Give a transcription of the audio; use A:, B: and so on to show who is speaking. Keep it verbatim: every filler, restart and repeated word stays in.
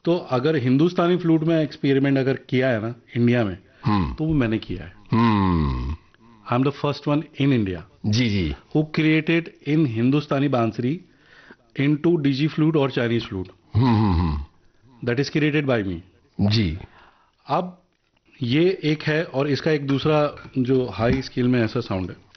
A: तो अगर हिंदुस्तानी फ्लूट में एक्सपेरिमेंट अगर किया है ना इंडिया में,
B: हम्म
A: तो वो मैंने किया है।
B: हम्म
A: I am the first one in India
B: ji ji.
A: Who created in हिंदुस्तानी बांसुरी इनटू डीजी फ्लूट और Chinese flute,
B: hmm hmm hmm,
A: that is created by मी।
B: जी।
A: अब ये एक है, और इसका एक दूसरा जो हाई स्केल में ऐसा साउंड है।